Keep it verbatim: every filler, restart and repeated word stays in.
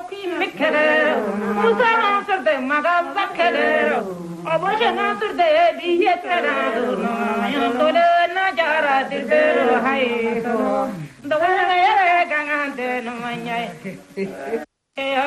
ki mikere musa sur de maga bakere obojana sur de biye tera no yo tole na jara dilbero hay to do na yere gangante no manyai